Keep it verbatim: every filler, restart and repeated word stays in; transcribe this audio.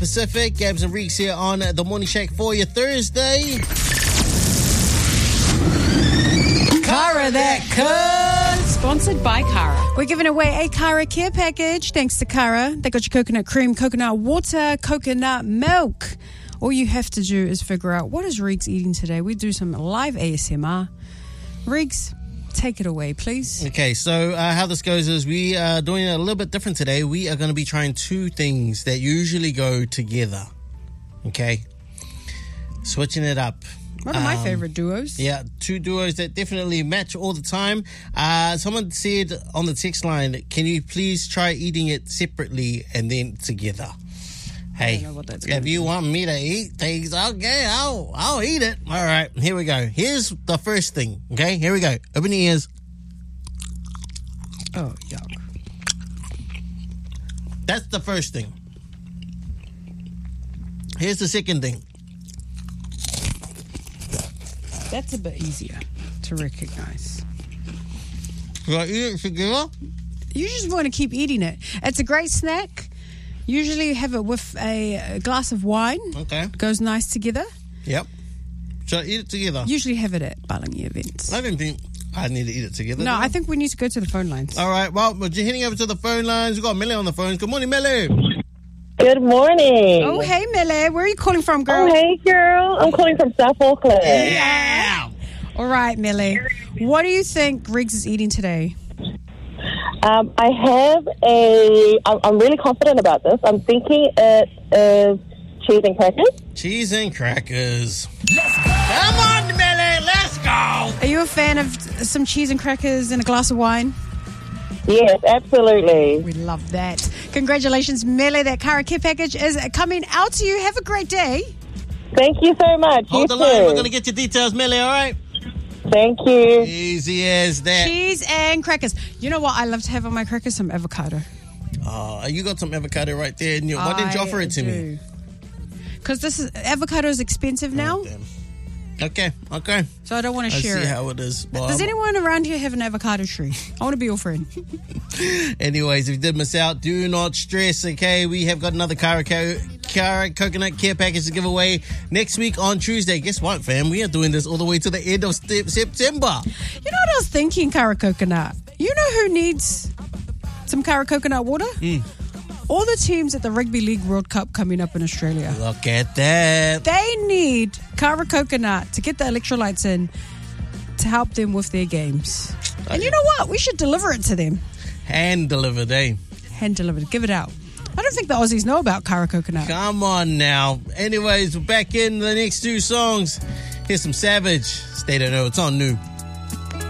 Pacific. Gabs and Reeks here on The Morning Shack for your Thursday. Cara that could. Sponsored by Cara. We're giving away a Cara care package thanks to Cara. They got your coconut cream, coconut water, coconut milk. All you have to do is figure out what is Reeks eating today. We do some live A S M R. Reeks, take it away, please. Okay, so uh, how this goes is we are doing it a little bit different today. We are going to be trying two things that usually go together. Okay? Switching it up. One of my Um, favorite duos. Yeah, two duos that definitely match all the time. Uh, someone said on the text line, can you please try eating it separately and then together? Hey, know what that's if gonna you be. want me to eat things, okay, I'll, I'll eat it. All right, here we go. Here's the first thing, okay? Here we go. Open your ears. Oh, yuck. That's the first thing. Here's the second thing. That's a bit easier to recognize. Should I eat it together? You just want to keep eating it. It's a great snack. Usually have it with a, a glass of wine. Okay. Goes nice together. Yep. Should I eat it together? Usually have it at Balangi events. I don't think I need to eat it together. No, do I think we need to go to the phone lines. All right, well, we're heading over to the phone lines. We've got Millie on the phones. Good morning, Millie. Good morning. Oh, hey, Mele. Where are you calling from, girl? Oh, hey, girl. I'm calling from South Auckland. Yeah. All right, Mele. What do you think Riggs is eating today? Um, I have a... I'm, I'm really confident about this. I'm thinking it is cheese and crackers. Cheese and crackers. Let's go. Come on, Millie. Let's go. Are you a fan of some cheese and crackers and a glass of wine? Yes, absolutely. We love that. Congratulations, Mele. That Cara Care package is coming out to you. Have a great day. Thank you so much. Hold you the line. too. We're going to get your details, Millie, all right? Thank you. Easy as that. Cheese and crackers. You know what I love to have on my crackers? Some avocado. Oh, you got some avocado right there. And you, why didn't you offer it to me? Because this is avocado is expensive now, Oh, damn. Okay, okay. so I don't want to I share see it. how it is. Well, Does I'm- anyone around here have an avocado tree? I want to be your friend. Anyways, if you did miss out, do not stress, okay? We have got another Cara, Co- Cara Coconut Care package to give away next week on Tuesday. Guess what, fam? We are doing this all the way to the end of st- September. You know what I was thinking, Cara Coconut? You know who needs some Cara Coconut water? Mm. All the teams at the Rugby League World Cup coming up in Australia. Look at that. They need Cara Coconut to get the electrolytes in to help them with their games. And you know what? We should deliver it to them. Hand delivered, eh? Hand delivered. Give it out. I don't think the Aussies know about Cara Coconut. Come on now. Anyways, we're back in the next two songs. Here's some Savage. Stay there, know it's on new.